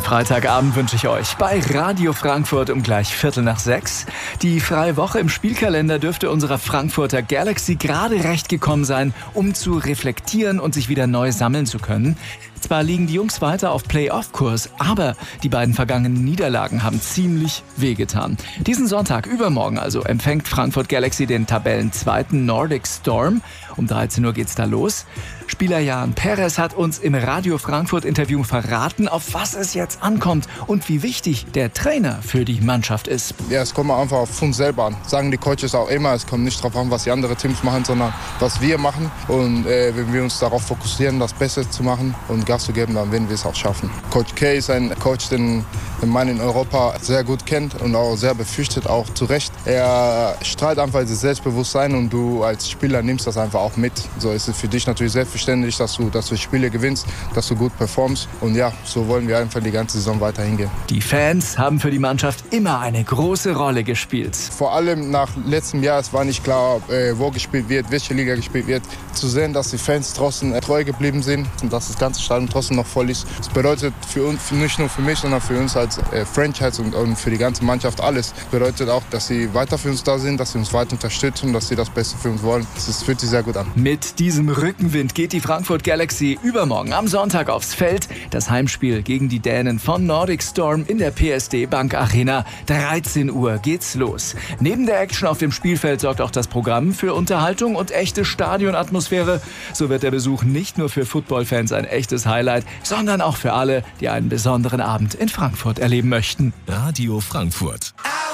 Freitagabend wünsche ich euch bei Radio Frankfurt um gleich 5:45. Die freie Woche im Spielkalender dürfte unserer Frankfurter Galaxy gerade recht gekommen sein, um zu reflektieren und sich wieder neu sammeln zu können. Zwar liegen die Jungs weiter auf Playoff-Kurs, aber die beiden vergangenen Niederlagen haben ziemlich wehgetan. Diesen Sonntag, übermorgen also, empfängt Frankfurt Galaxy den Tabellenzweiten Nordic Storm. Um 13 Uhr geht's da los. Spieler Jan Perez hat uns im Radio Frankfurt-Interview verraten, auf was es jetzt ankommt und wie wichtig der Trainer für die Mannschaft ist. Ja, es kommt einfach auf uns selber an. Sagen die Coaches auch immer, es kommt nicht darauf an, was die anderen Teams machen, sondern was wir machen. Und wenn wir uns darauf fokussieren, das Beste zu machen und Gas zu geben, dann werden wir es auch schaffen. Coach K ist ein Coach, den man in Europa sehr gut kennt und auch sehr befürchtet, auch zu Recht. Er strahlt einfach dieses Selbstbewusstsein und du als Spieler nimmst das einfach auch mit. So ist es für dich natürlich selbstverständlich, dass du Spiele gewinnst, dass du gut performst. Und ja, so wollen wir einfach die ganze Saison weiterhin gehen. Die Fans haben für die Mannschaft immer eine große Rolle gespielt. Vor allem nach letztem Jahr, es war nicht klar, wo gespielt wird, welche Liga gespielt wird. Zu sehen, dass die Fans draußen treu geblieben sind und dass das ganze Stadion trotzdem noch voll ist. Das bedeutet für uns, nicht nur für mich, sondern für uns als Franchise und für die ganze Mannschaft alles. Das bedeutet auch, dass sie weiter für uns da sind, dass sie uns weiter unterstützen, dass sie das Beste für uns wollen. Das fühlt sich sehr gut an. Mit diesem Rückenwind geht die Frankfurt Galaxy übermorgen am Sonntag aufs Feld. Das Heimspiel gegen die Dänen von Nordic Storm in der PSD Bank Arena. 13 Uhr geht's los. Neben der Action auf dem Spielfeld sorgt auch das Programm für Unterhaltung und echte Stadionatmosphäre. So wird der Besuch nicht nur für Footballfans ein echtes Highlight, sondern auch für alle, die einen besonderen Abend in Frankfurt erleben möchten. Radio Frankfurt.